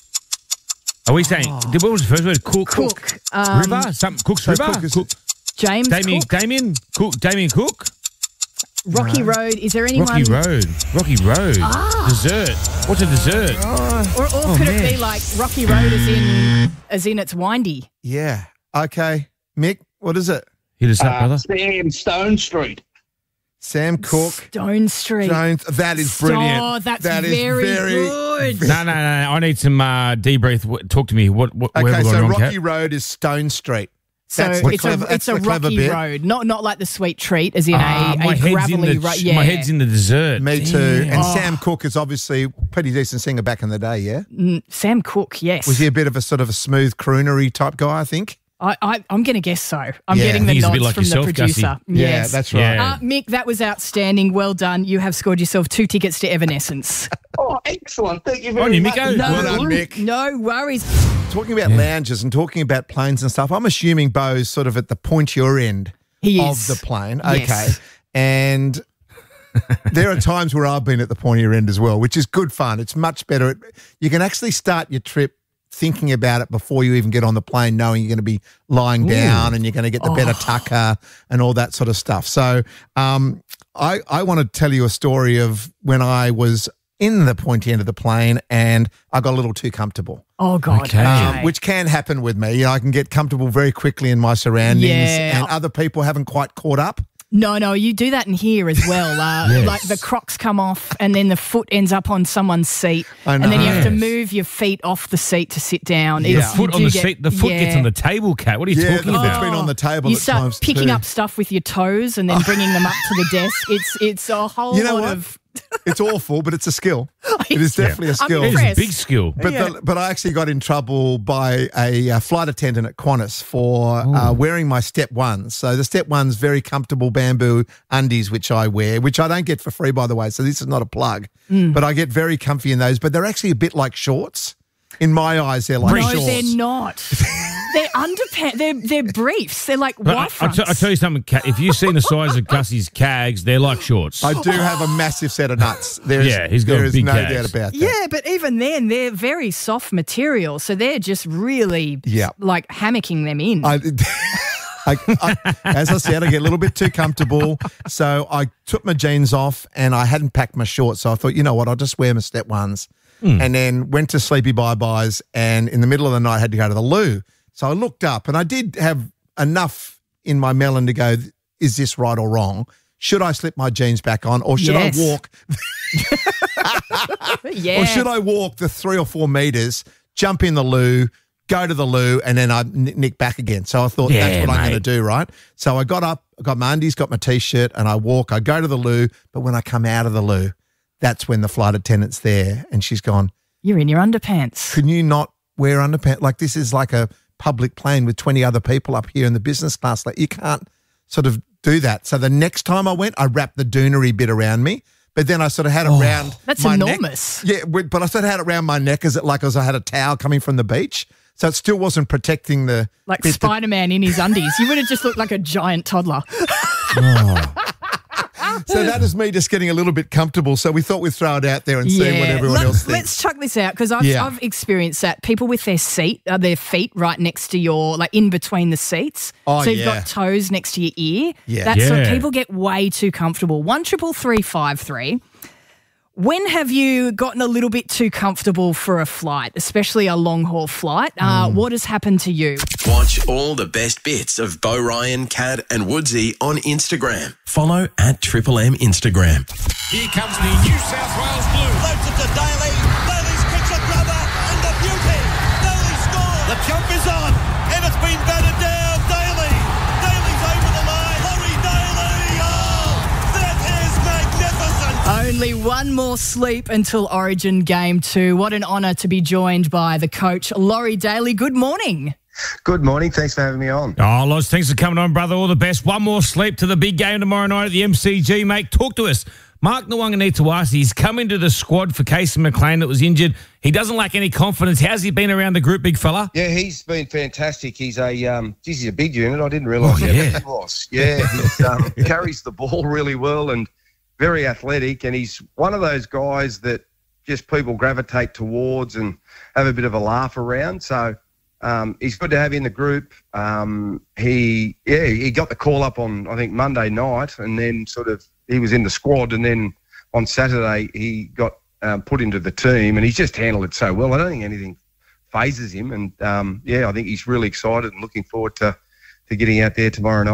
Are we saying, what was the first word? Cook.
Cook. Um,
River? Some, Cook's
So
River?
Cook is-
Cook.
James
Damien,
Cook.
Damien? Cook. Damien Cook?
Rocky Road. Is there anyone?
Rocky Road. Rocky Road.
Ah.
Dessert. What's a dessert?
Or, or
Oh,
could
man.
it be like Rocky Road as in as in it's windy?
Yeah. Okay. Mick, what is it?
Hit us up,
Uh,
brother.
Sam Stone Street.
Sam Cook.
Stone Street.
Jones. That is brilliant.
Oh, that's
That is
very,
very
good.
No, no, no. I need some uh, debrief. What- Talk to me. What? what where
Okay,
have we gone
so
wrong,
Rocky
Kat?
Road is Stone Street.
So
That's the
it's
clever-
a
that's
it's a
the clever
rocky
bit.
road, not not like the Sweet Treat, as in
Ah,
a,
my
a
head's in
gravelly
the
road.
ch-
Yeah,
My head's in the dessert.
Me too. And
Oh.
Sam Cooke is obviously pretty decent singer back in the day, yeah?
Mm, Sam Cooke, yes.
Was he a bit of a sort of a smooth croonery type guy, I think?
I, I, I'm going to guess so. I'm
Yeah.
getting the
He's a
nods
bit like
from
yourself,
the producer.
Gussie. Yeah,
Yes.
that's right. Yeah.
Uh, Mick, that was outstanding. Well done. You have scored yourself two tickets to Evanescence.
Oh, excellent. Thank you very
On you,
much.
Micko.
No,
Well done, Mick.
no worries.
Talking about lounges and talking about planes and stuff, I'm assuming Bo's sort of at the pointier end
He
of
is.
the plane.
Yes.
Okay. And there are times where I've been at the pointier end as well, which is good fun. It's much better. You can actually start your trip thinking about it before you even get on the plane, knowing you're going to be lying down and you're going to get the better tucker and all that sort of stuff. So um, I, I want to tell you a story of when I was in the pointy end of the plane and I got a little too comfortable.
Oh, God.
Okay.
Um, which can happen with me. You know, I can get comfortable very quickly in my surroundings
Yeah.
and other people haven't quite caught up.
No, no, you do that in here as well. Uh,
Yes.
Like the Crocs come off and then the foot ends up on someone's seat.
I
And then you
know.
have to
Yes.
move your feet off the seat to sit down.
Yeah.
It's-
The foot
you
on
do
the
get-
seat. The foot gets
yeah.
on the table, Kat. What are you
Yeah,
talking
the
about?
foot's been on the table
You
at
start
times
picking
too.
up stuff with your toes and then bringing them up to the desk. It's it's a whole
You know
lot
what?
of...
It's awful, but it's a skill. It is definitely a
I'm
skill.
It is a
impressed.
big skill.
But
Yeah.
the, but I actually got in trouble by a, uh flight attendant at Qantas for uh, wearing my step ones. So the step ones, very comfortable bamboo undies, which I wear, which I don't get for free, by the way. So this is not a plug.
Mm.
But I get very comfy in those. But they're actually a bit like shorts. In my eyes, they're like
No,
shorts.
they're not. They're underpants. They're, they're briefs. They're like
But I,
white
I,
fronts.
t- I tell you something, Kat. If you've seen the size of Gussie's cags, they're like shorts.
I do have a massive set of nuts. There's,
Yeah, he's got
there is
big
no
calves.
doubt about that.
Yeah, but even then, they're very soft material, so they're just really
Yeah.
like hammocking them in.
I, I, I, as I said, I get a little bit too comfortable. So I took my jeans off and I hadn't packed my shorts. So I thought, you know what, I'll just wear my step ones. And then went to sleepy bye-byes and in the middle of the night had to go to the loo. So I looked up and I did have enough in my melon to go, is this right or wrong? Should I slip my jeans back on or should
Yes.
I walk
yeah.
or should I walk the three or four metres, jump in the loo, go to the loo, and then I n- nick back again? So I thought
Yeah,
that's what I'm
mate.
going to do, right? So I got up, I got my undies, got my T-shirt, and I walk. I go to the loo, but when I come out of the loo, that's when the flight attendant's there, and she's gone,
You're in your underpants.
can you not wear underpants? Like this is like a public plane with twenty other people up here in the business class. Like you can't sort of do that. So the next time I went, I wrapped the doonery bit around me. But then I sort of had it around
That's
my neck.
enormous.
Yeah, but but I sort of had it around my neck as it like as I had a towel coming from the beach. So it still wasn't protecting the
Like
bit that-
Spider-Man in his undies. You would have just looked like a giant toddler.
So that is me just getting a little bit comfortable. So we thought we'd throw it out there and see what everyone
Let,
else thinks.
Let's chuck this out because I've,
Yeah.
I've experienced that. People with their seat, uh, their feet right next to your, like in between the seats.
Oh,
so you've
yeah.
got toes next to your ear.
Yeah.
That's what
Yeah.
people get way too comfortable. One triple three five three. When have you gotten a little bit too comfortable for a flight, especially a long haul flight? Uh,
Mm.
What has happened to you?
Watch all the best bits of Bo Ryan, Kat, and Woodsy on Instagram. Follow at Triple M Instagram.
Here comes the New South Wales Blues.
Floats it to Daly. Daly's kicks a grubber and the beauty. Daly scores. The jump is on and it's been batted down. Daly. Daly's over the line. Laurie Daly. Oh, that is magnificent.
Only one more sleep until Origin Game two. What an honour to be joined by the coach, Laurie Daly. Good morning.
Good morning. Thanks for having me on.
Oh, Loz, thanks for coming on, brother. All the best. One more sleep to the big game tomorrow night at the M C G, mate. Talk to us. Mark Nawaqanitawase, he's come into the squad for Casey McLean that was injured. He doesn't lack any confidence. How's he been around the group, big fella?
Yeah, he's been fantastic. He's a, um, geez, he's a big unit. I didn't realise
Oh,
how
yeah.
big he was. Yeah, he um, carries the ball really well and very athletic. And he's one of those guys that just people gravitate towards and have a bit of a laugh around. So um, he's good to have in the group. Um, he, yeah, he got the call up on, I think, Monday night, and then sort of he was in the squad, and then on Saturday he got um, put into the team, and he's just handled it so well. I don't think anything phases him, and um, yeah, I think he's really excited and looking forward to, to getting out there tomorrow night.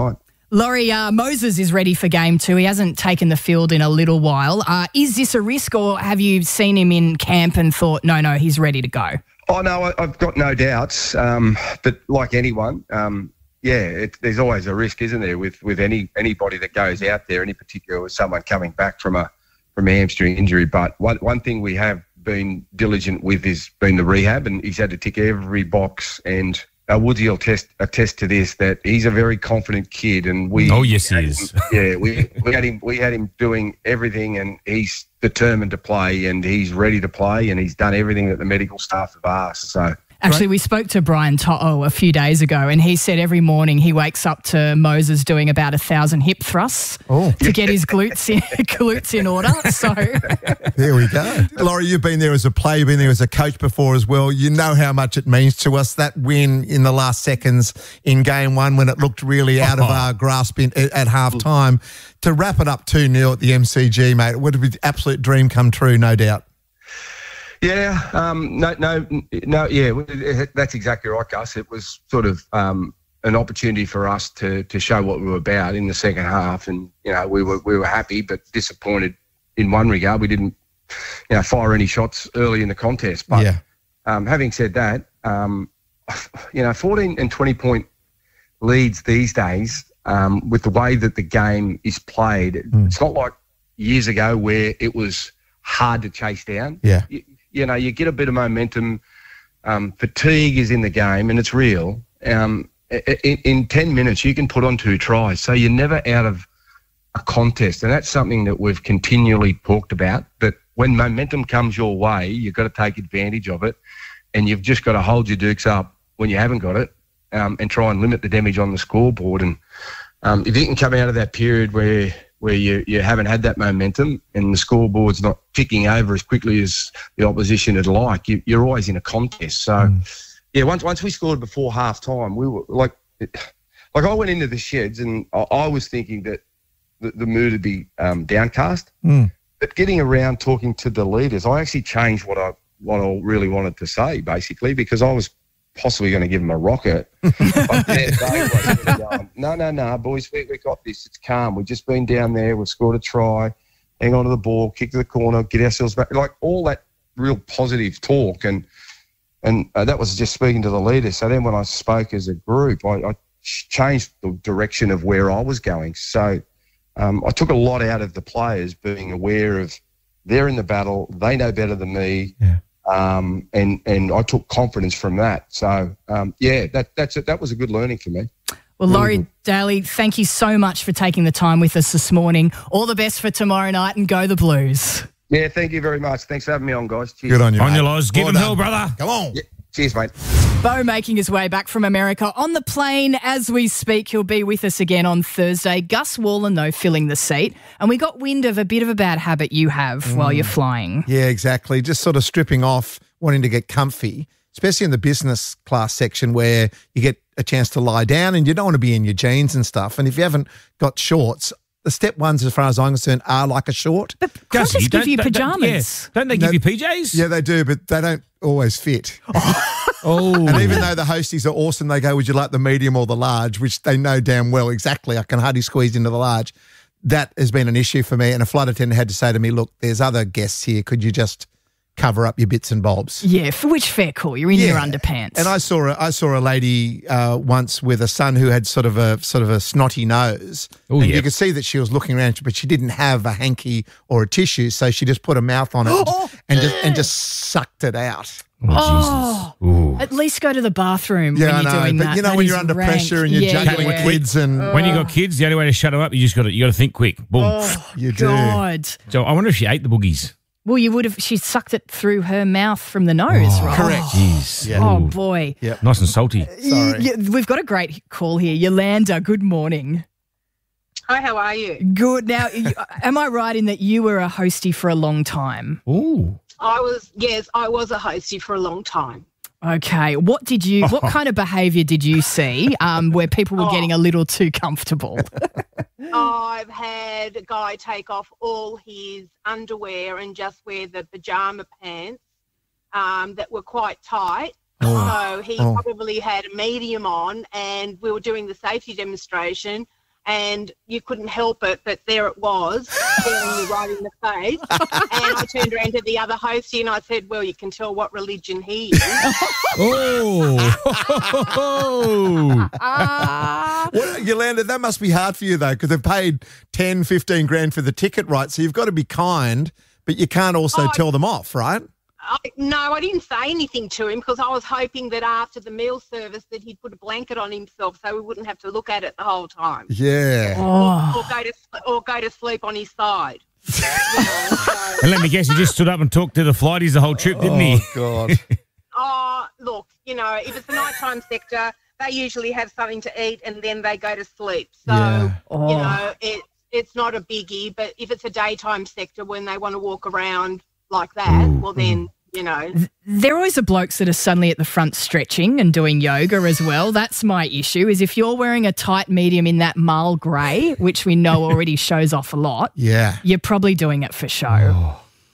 Laurie, uh, Moses is ready for game two. He hasn't taken the field in a little while. Uh, is this a risk, or have you seen him in camp and thought, no, no, he's ready to go?
Oh, no, I, I've got no doubts. Um, but like anyone, um, yeah, it, there's always a risk, isn't there, with, with any anybody that goes out there, and in particular with someone coming back from a from a hamstring injury. But one, one thing we have been diligent with is been the rehab, and he's had to tick every box. And uh, Woodsy will test, attest to this, that he's a very confident kid. And we,
oh yes, he
had
is.
him, yeah, we, we had him. We had him doing everything, and he's determined to play, and he's ready to play, and he's done everything that the medical staff have asked. So.
Actually, we spoke to Brian To'o a few days ago, and he said every morning he wakes up to Moses doing about a thousand hip thrusts
oh.
to get his glutes in, glutes in order. So
there we go. Laurie, you've been there as a player, you've been there as a coach before as well. You know how much it means to us, that win in the last seconds in game one when it looked really out of our grasp in, at half time. To wrap it up two nil at the M C G, mate, it would have been an absolute dream come true, no doubt.
Yeah, um, no, no, no. Yeah, that's exactly right, Gus. It was sort of um, an opportunity for us to to show what we were about in the second half, and you know we were we were happy but disappointed in one regard. We didn't, you know, fire any shots early in the contest. But
yeah.
um, having said that, um, you know, fourteen and twenty point leads these days, um, with the way that the game is played,
mm.
it's not like years ago where it was hard to chase down.
Yeah.
You, You know, you get a bit of momentum. Um, fatigue is in the game, and it's real. Um, in, in ten minutes, you can put on two tries. So you're never out of a contest. And that's something that we've continually talked about, that when momentum comes your way, you've got to take advantage of it. And you've just got to hold your dukes up when you haven't got it, um, and try and limit the damage on the scoreboard. And um, if you can come out of that period where where you, you haven't had that momentum and the scoreboard's not ticking over as quickly as the opposition would like, you, you're always in a contest. So, mm. yeah, once once we scored before half-time, we were like, like I went into the sheds and I, I was thinking that the, the mood would be um, downcast.
Mm.
But getting around talking to the leaders, I actually changed what I what I really wanted to say, basically, because I was possibly going to give them a rocket. But they, they were going, no, no, no, boys, we, we got this. It's calm. We've just been down there. We've scored a try, hang on to the ball, kick to the corner, get ourselves back. Like all that real positive talk. And and uh, that was just speaking to the leaders. So then when I spoke as a group, I, I changed the direction of where I was going. So um, I took a lot out of the players being aware of they're in the battle. They know better than me.
Yeah.
Um, and, and I took confidence from that. So, um, yeah, that that's it. That was a good learning for me.
Well, Laurie Daly, thank you so much for taking the time with us this morning. All the best for tomorrow night, and go the Blues.
Yeah, thank you very much. Thanks for having me on, guys. Cheers.
Good on you,
On
mate.
your Loz. Give
Well
him
done.
hell, brother.
Come on.
Yeah. Cheers, mate.
Bo making his way back from America on the plane as we speak. He'll be with us again on Thursday. Gus Wallen, though, filling the seat. And we got wind of a bit of a bad habit you have mm. while you're flying.
Yeah, exactly. Just sort of stripping off, wanting to get comfy, especially in the business class section where you get a chance to lie down and you don't want to be in your jeans and stuff. And if you haven't got shorts, the step ones, as far as I'm concerned, are like a short.
But Qantas give you pyjamas.
Don't, yeah. don't they give
No,
you P Js?
Yeah, they do, but they don't always fit.
Oh.
And even though the hosties are awesome, they go, would you like the medium or the large, which they know damn well exactly. I can hardly squeeze into the large. That has been an issue for me. And a flight attendant had to say to me, look, there's other guests here. Could you just cover up your bits and bobs?
Yeah, for which fair call. You're in
Yeah.
your underpants.
And I saw a, I saw a lady uh, once with a son who had sort of a sort of a snotty nose.
Oh,
and
yeah.
you could see that she was looking around, but she didn't have a hanky or a tissue, so she just put her mouth on it and just and just sucked it out.
Oh,
Ooh.
at least go to the bathroom
Yeah,
when
I
you're
know,
doing
but
that.
you know
That
when
is
you're under
rank.
pressure and you're
Yeah,
juggling
yeah.
kids and
When you got kids, the only way to shut them up, you just got to you got to think quick. Boom.
Oh,
you do.
God.
So I wonder if she ate the boogies.
Well, you would have, she sucked it through her mouth from the nose, right?
Correct.
Jeez.
Yeah.
Oh,
Ooh.
boy.
Yeah.
Nice and salty.
Y- y- we've got a great call here. Yolanda, good morning.
Hi, how are you?
Good. Now, you- am I right in that you were a hostie for a long time?
Ooh.
I was, yes, I was a hostie for a long time.
Okay. What did you, what kind of behaviour did you see um, where people were
Oh.
getting a little too comfortable?
I've had a guy take off all his underwear and just wear the pyjama pants um, that were quite tight.
Oh.
So he
Oh.
probably had a medium on, and we were doing the safety demonstration. and you couldn't help it, but there it was, staring you right in the face. And I turned around to the other hostie and I said, well, you can tell what religion he is.
Oh.
Well, Yolanda, that must be hard for you, though, because they've paid ten, fifteen grand for the ticket, right? So you've got to be kind, but you can't also
Oh,
tell them off, right?
I, no, I didn't say anything to him because I was hoping that after the meal service that he'd put a blanket on himself so we wouldn't have to look at it the whole time.
Yeah.
Or, or go to or go to sleep on his side. You know, so-
And let me guess, he just stood up and talked to the flighties the whole trip, didn't he?
Oh, God.
Oh, look, you know, if it's a nighttime sector, they usually have something to eat and then they go to sleep. So,
Yeah.
you know, it, it's not a biggie. But if it's a daytime sector when they want to walk around like that, well, then, you know.
There always are blokes that are suddenly at the front stretching and doing yoga as well. That's my issue, is if you're wearing a tight medium in that marl grey, which we know already shows off a lot,
Yeah.
you're probably doing it for show.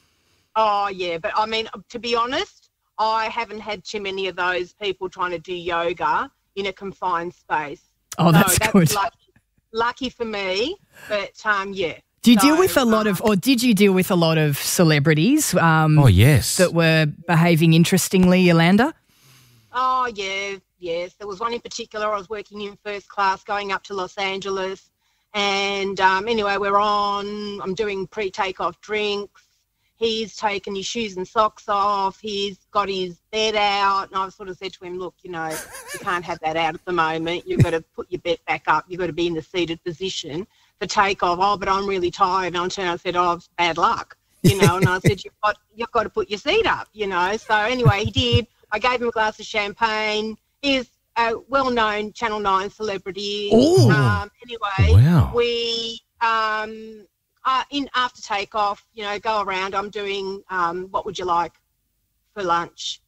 Oh, yeah. But, I mean, to be honest, I haven't had too many of those people trying to do yoga in a confined space.
Oh, that's
so that's
good.
Lucky, lucky for me, but, um, yeah.
Do you
So,
deal with a lot of, or did you deal with a lot of celebrities um,
Oh, yes.
that were behaving interestingly, Yolanda?
Oh, yeah, yes. There was one in particular. I was working in first class going up to Los Angeles. And um, anyway, we're on. I'm doing pre-takeoff drinks. He's taken his shoes and socks off. He's got his bed out. And I've sort of said to him, look, you know, you can't have that out at the moment. You've got to put your bed back up. You've got to be in the seated position for takeoff. Oh, but I'm really tired. And I turned and I said, oh, it's bad luck, you know. And I said, you've got, you've got to put your seat up, you know. So anyway, he did. I gave him a glass of champagne. He's a well-known Channel nine celebrity.
Ooh.
Um, anyway,
Wow.
we um, uh, in after takeoff, you know, go around. I'm doing um, what would you like for lunch?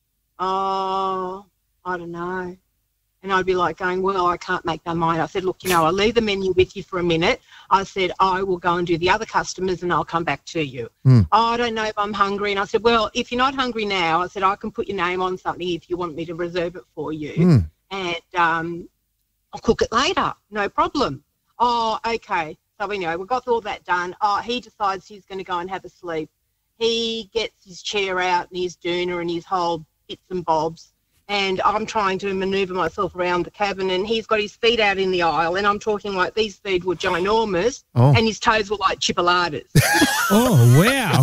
Oh, I don't know. And I'd be like going, well, I can't make my mind. I said, look, you know, I'll leave the menu with you for a minute. I said, I will go and do the other customers and I'll come back to you.
Mm.
Oh, I don't know if I'm hungry. And I said, well, if you're not hungry now, I said, I can put your name on something if you want me to reserve it for you.
Mm.
And um, I'll cook it later. No problem. Oh, okay. So, you know, we got all that done. Oh, he decides he's going to go and have a sleep. He gets his chair out and his doona and his whole bits and bobs. And I'm trying to manoeuvre myself around the cabin, and he's got his feet out in the aisle, and I'm talking like these feet were ginormous,
Oh.
and his toes were like chipolatas.
Oh, wow.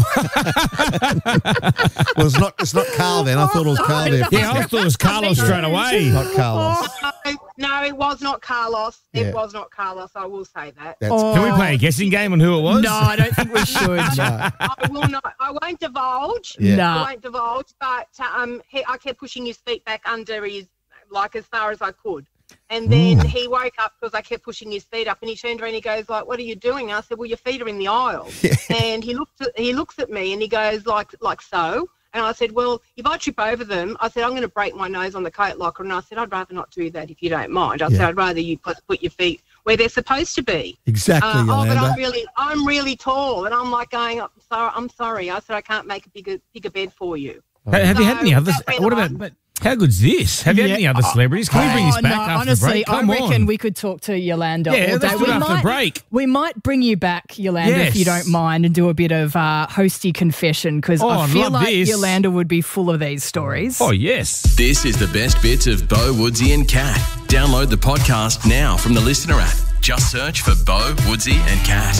Well, it's not, it's not Carl then. I thought it was Carl there.
Yeah, I thought it was Carlos straight away.
Not Carlos.
no, no, it was not Carlos.
Yeah.
It was not Carlos. I will say that.
That's
Can we play a guessing game on who it was?
No, I don't think we should.
No.
I will not. I won't divulge.
Yeah.
Nah.
I won't divulge. But um, he, I kept pushing his feet back under his, like as far as I could. And then
Mm.
he woke up because I kept pushing his feet up, and he turned around and he goes like, "What are you doing?" And I said, "Well, your feet are in the aisle." And he looks at he looks at me and he goes like like so. And I said, "Well, if I trip over them, I said I'm going to break my nose on the coat locker." And I said, "I'd rather not do that if you don't mind." I
Yeah.
said, "I'd rather you put, put your feet where they're supposed to be."
Exactly,
Uh, oh, but
Yolanda.
I'm really, I'm really tall, and I'm like going, I'm sorry, I'm sorry. I said I can't make a bigger, bigger bed for you.
Ha- Have you had
So
any others?
that went
What about,
on.
but how good's this? Have you had
Yeah.
any other celebrities? Can we bring this
Oh,
back
no,
after
honestly,
the break? Come
I reckon
on.
we could talk to Yolanda
Yeah,
all day.
let's do it
we
after the
might,
break.
We might bring you back, Yolanda, if you
Yes.
don't mind, and do a bit of uh, hosty confession, because
Oh,
I
I'd
feel
love
like
this.
Yolanda would be full of these stories.
Oh, yes.
This is the best bits of Bo, Woodsy and Cat. Download the podcast now from the Listener app. Just search for Bo, Woodsy and Cat.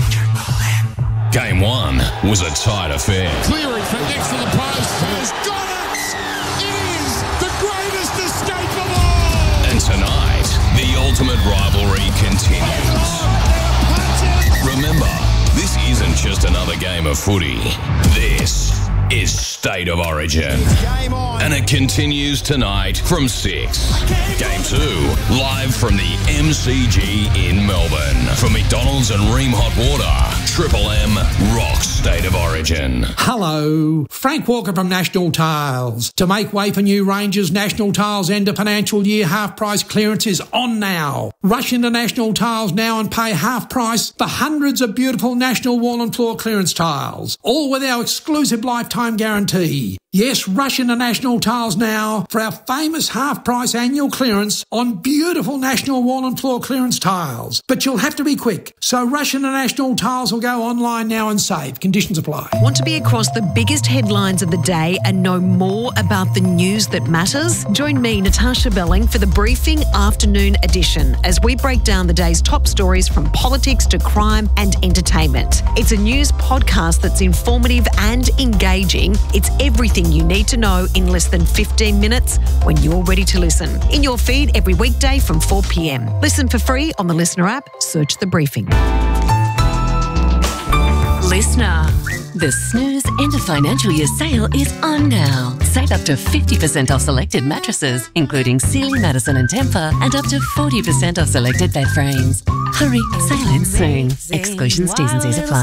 Game one was a tight affair.
Clearing from next to the post. Has got it! It is the greatest escape of all!
And tonight, the ultimate rivalry continues. Remember, this isn't just another game of footy. This is State of Origin. And it continues tonight from six. Game two, live from the M C G in Melbourne. From McDonald's and Ream Hot Water, Triple M rocks State of Origin.
Hello, Frank Walker from National Tiles. To make way for new ranges, National Tiles end of financial year half price clearance is on now. Rush into National Tiles now and pay half price for hundreds of beautiful National wall and floor clearance tiles, all with our exclusive lifetime guarantee. Yes, rush into National Tiles now for our famous half-price annual clearance on beautiful National Wall and Floor clearance tiles. But you'll have to be quick, so rush into National Tiles or go online now and save. Conditions apply.
Want to be across the biggest headlines of the day and know more about the news that matters? Join me, Natasha Belling, for the Briefing Afternoon Edition as we break down the day's top stories from politics to crime and entertainment. It's a news podcast that's informative and engaging. It's everything you need to know in less than fifteen minutes when you're ready to listen. In your feed every weekday from four p.m. Listen for free on the Listener app. Search The Briefing.
Listener. The Snooze End of Financial Year sale is on now. Save up to fifty percent off selected mattresses, including Sealy, Madison and Tempur, and up to forty percent off selected bed frames. Hurry, sale ends soon. Exclusions, T's and C's apply.